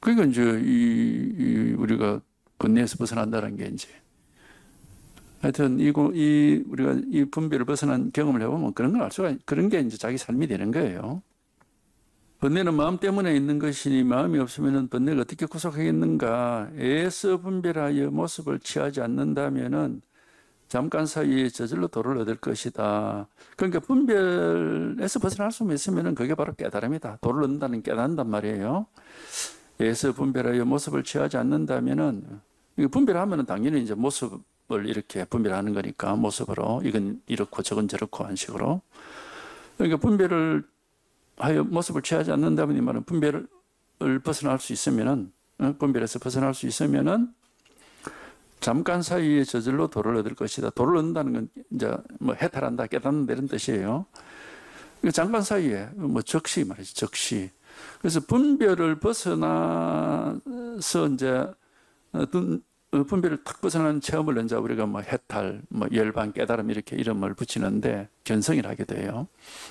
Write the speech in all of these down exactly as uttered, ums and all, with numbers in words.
그러니까 이제 이, 이 우리가 번뇌에서 벗어난다는 게 이제 하여튼 이, 이 우리가 이 분별을 벗어난 경험을 해보면 그런 걸 알 수가 그런 게 이제 자기 삶이 되는 거예요. 번뇌는 마음 때문에 있는 것이니 마음이 없으면 번뇌가 어떻게 구속하겠는가. 애써 분별하여 모습을 취하지 않는다면은 잠깐 사이에 저절로 도를 얻을 것이다. 그러니까 분별에서 벗어날 수 있으면 그게 바로 깨달음이다. 도를 얻는다는 깨닫는단 말이에요. 애써 분별하여 모습을 취하지 않는다면은 분별하면은 당연히 이제 모습을 이렇게 분별하는 거니까 모습으로 이건 이렇고 저건 저렇고 한 식으로. 그러니까 분별을 하여 모습을 취하지 않는다면 이 말은 분별을 벗어날 수 있으면은 분별에서 벗어날 수 있으면은 잠깐 사이에 저절로 도를 얻을 것이다. 도를 얻는다는 건 이제 뭐 해탈한다, 깨닫는다 이런 뜻이에요. 잠깐 사이에 뭐 적시 말이지, 적시. 그래서 분별을 벗어나서 이제 분별을 탁 벗어나는 체험을 이제 우리가 뭐 해탈, 뭐 열반, 깨달음 이렇게 이름을 붙이는데 견성을 하게 돼요.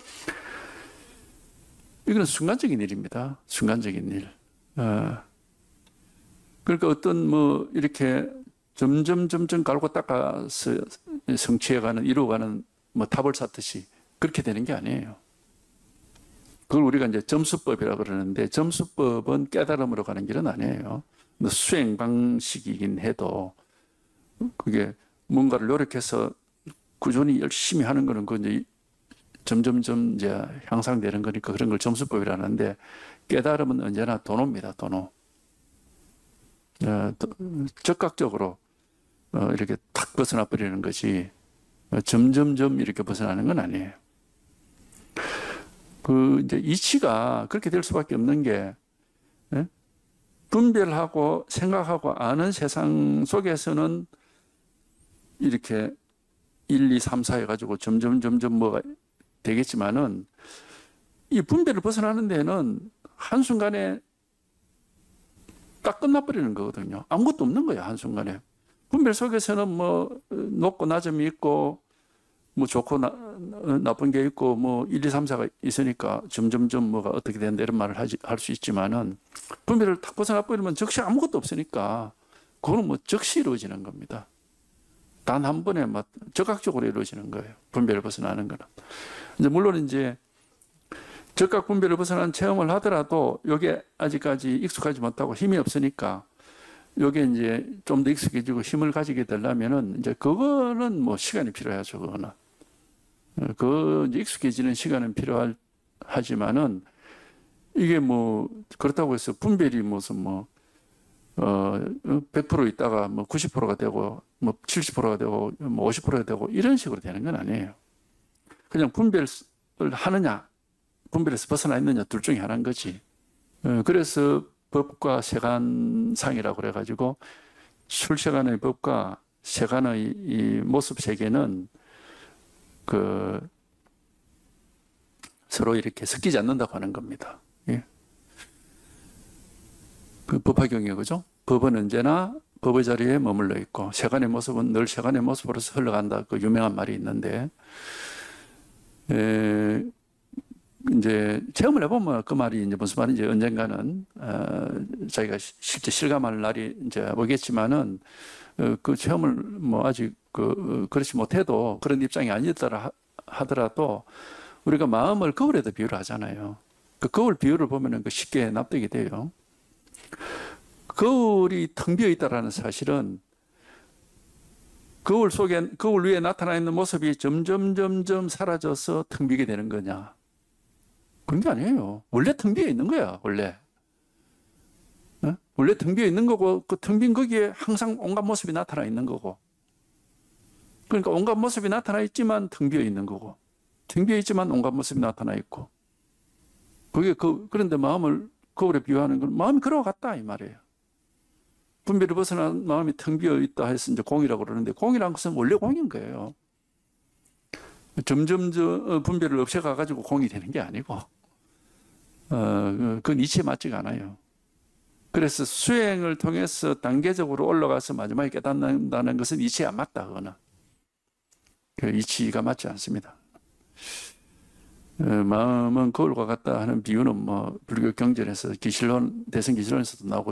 이거는 순간적인 일입니다. 순간적인 일. 어. 그러니까 어떤 뭐 이렇게 점점 점점 갈고 닦아서 성취해가는 이루어가는 뭐 탑을 쌓듯이 그렇게 되는 게 아니에요. 그걸 우리가 이제 점수법이라고 그러는데 점수법은 깨달음으로 가는 길은 아니에요. 수행 방식이긴 해도 그게 뭔가를 노력해서 꾸준히 열심히 하는 거는 그 이제 점점점 이제 향상되는 거니까 그런 걸 점수법이라는데 깨달음은 언제나 도노입니다. 도노. 어, 적극적으로 어, 이렇게 탁 벗어나 버리는 것이 어, 점점점 이렇게 벗어나는 건 아니에요. 그 이제 이치가 그렇게 될 수밖에 없는 게 예? 분별하고 생각하고 아는 세상 속에서는 이렇게 일, 이, 삼, 사 해가지고 점점 점점 뭐가 되겠지만은 이 분별을 벗어나는 데는 한순간에 딱 끝나버리는 거거든요. 아무것도 없는 거야, 한순간에. 분별 속에서는 뭐 높고 낮음이 있고 뭐 좋고 나, 나쁜 게 있고 뭐 일, 이, 삼, 사가 있으니까 점점점 뭐가 어떻게 된다 이런 말을 할 수 있지만은 분별을 탁 벗어나버리면 즉시 아무것도 없으니까 그거는 뭐 즉시 이루어지는 겁니다. 단 한 번에 막 적극적으로 이루어지는 거예요. 분별을 벗어나는 거는. 이제 물론 이제 적각 분별을 벗어나는 체험을 하더라도 이게 아직까지 익숙하지 못하고 힘이 없으니까 이게 이제 좀 더 익숙해지고 힘을 가지게 되려면은 이제 그거는 뭐 시간이 필요하죠. 그거는. 그 이제 익숙해지는 시간은 필요하지만은 이게 뭐 그렇다고 해서 분별이 무슨 뭐 어, 백 퍼센트 있다가 뭐 구십 퍼센트가 되고 뭐 칠십 퍼센트가 되고 뭐 오십 퍼센트가 되고 이런 식으로 되는 건 아니에요. 그냥 분별을 하느냐, 분별에서 벗어나 있느냐 둘 중에 하나인 거지. 어, 그래서 법과 세간상이라고 그래가지고 출세간의 법과 세간의 이 모습 세계는 그 서로 이렇게 섞이지 않는다고 하는 겁니다. 예. 그 법화경이에요, 그죠? 법은 언제나 법의 자리에 머물러 있고 세간의 모습은 늘 세간의 모습으로서 흘러간다. 그 유명한 말이 있는데 에, 이제 체험을 해보면 그 말이 이제 무슨 말인지 언젠가는 어, 자기가 실제 실감할 날이 이제 오겠지만은 어, 그 체험을 뭐 아직 그 어, 그렇지 못해도 그런 입장이 아니더라 하더라도 우리가 마음을 거울에다 비유를 하잖아요. 그 거울 비유를 보면은 그 쉽게 납득이 돼요. 거울이 텅 비어 있다라는 사실은 거울 속에, 거울 위에 나타나 있는 모습이 점점 점점 사라져서 텅 비게 되는 거냐? 그런 게 아니에요. 원래 텅 비어 있는 거야, 원래. 어? 원래 텅 비어 있는 거고, 그 텅 빈 거기에 항상 온갖 모습이 나타나 있는 거고. 그러니까 온갖 모습이 나타나 있지만 텅 비어 있는 거고, 텅 비어 있지만 온갖 모습이 나타나 있고. 그게 그, 그런데 마음을 거울에 비유하는 건 마음이 그러고 같다, 이 말이에요. 분별을 벗어난 마음이 텅 비어 있다 해서 이제 공이라고 그러는데, 공이란 것은 원래 공인 거예요. 점점 저 분별을 없애가가지고 공이 되는 게 아니고, 어, 그건 이치에 맞지가 않아요. 그래서 수행을 통해서 단계적으로 올라가서 마지막에 깨닫는다는 것은 이치에 안 맞다, 그거는. 그 이치가 맞지 않습니다. 어, 마음은 거울과 같다 하는 비유는 뭐 불교 경전에서 기실론, 대승기실론에서도 나오고